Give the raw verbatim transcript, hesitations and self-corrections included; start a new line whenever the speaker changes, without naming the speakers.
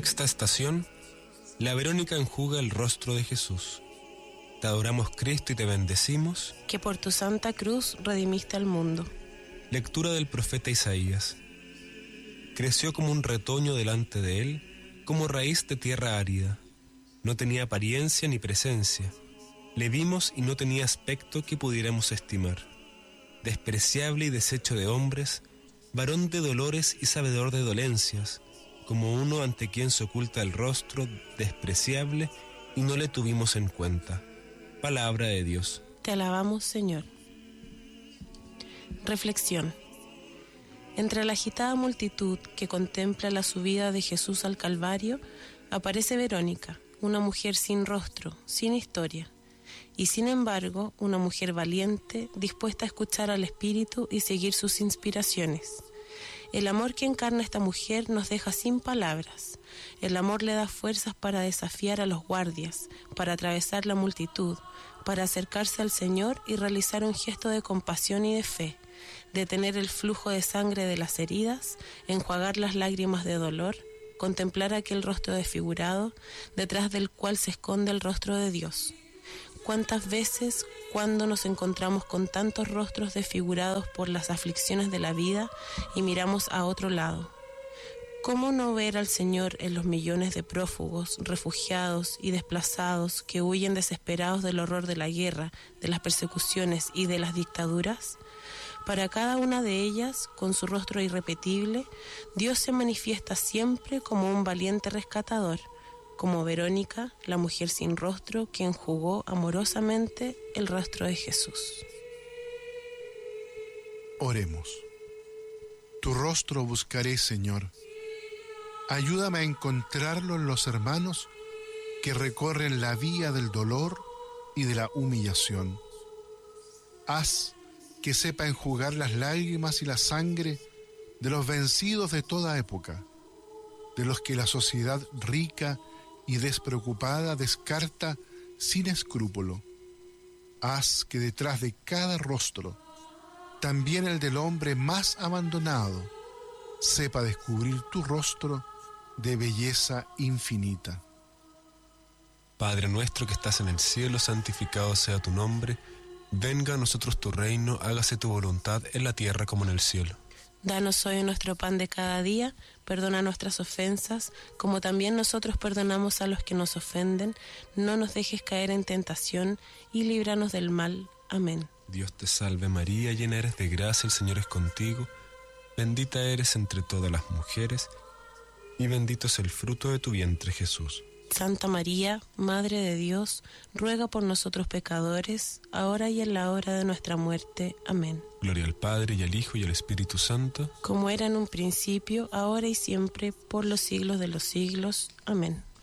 Sexta estación. La Verónica enjuga el rostro de Jesús. Te adoramos, Cristo, y te bendecimos,
que por tu santa cruz redimiste al mundo.
Lectura del profeta Isaías. Creció como un retoño delante de él, como raíz de tierra árida. No tenía apariencia ni presencia. Le vimos y no tenía aspecto que pudiéramos estimar. Despreciable y deshecho de hombres, varón de dolores y sabedor de dolencias, como uno ante quien se oculta el rostro, despreciable, y no le tuvimos en cuenta. Palabra de Dios.
Te alabamos, Señor. Reflexión. Entre la agitada multitud que contempla la subida de Jesús al Calvario, aparece Verónica, una mujer sin rostro, sin historia, y sin embargo, una mujer valiente, dispuesta a escuchar al Espíritu y seguir sus inspiraciones. El amor que encarna esta mujer nos deja sin palabras. El amor le da fuerzas para desafiar a los guardias, para atravesar la multitud, para acercarse al Señor y realizar un gesto de compasión y de fe, detener el flujo de sangre de las heridas, enjuagar las lágrimas de dolor, contemplar aquel rostro desfigurado, detrás del cual se esconde el rostro de Dios. ¿Cuántas veces, cuando nos encontramos con tantos rostros desfigurados por las aflicciones de la vida y miramos a otro lado? ¿Cómo no ver al Señor en los millones de prófugos, refugiados y desplazados que huyen desesperados del horror de la guerra, de las persecuciones y de las dictaduras? Para cada una de ellas, con su rostro irrepetible, Dios se manifiesta siempre como un valiente rescatador, como Verónica, la mujer sin rostro que enjugó amorosamente el rostro de Jesús.
Oremos. Tu rostro buscaré, Señor. Ayúdame a encontrarlo en los hermanos que recorren la vía del dolor y de la humillación. Haz que sepa enjugar las lágrimas y la sangre de los vencidos de toda época, de los que la sociedad rica y despreocupada descarta sin escrúpulo. Haz que detrás de cada rostro, también el del hombre más abandonado, sepa descubrir tu rostro de belleza infinita.
Padre nuestro que estás en el cielo, santificado sea tu nombre. Venga a nosotros tu reino, hágase tu voluntad en la tierra como en el cielo.
Danos hoy nuestro pan de cada día, perdona nuestras ofensas, como también nosotros perdonamos a los que nos ofenden. No nos dejes caer en tentación y líbranos del mal. Amén.
Dios te salve María, llena eres de gracia, el Señor es contigo. Bendita eres entre todas las mujeres, y bendito es el fruto de tu vientre, Jesús.
Santa María, Madre de Dios, ruega por nosotros pecadores, ahora y en la hora de nuestra muerte. Amén.
Gloria al Padre, y al Hijo, y al Espíritu Santo,
como era en un principio, ahora y siempre, por los siglos de los siglos. Amén.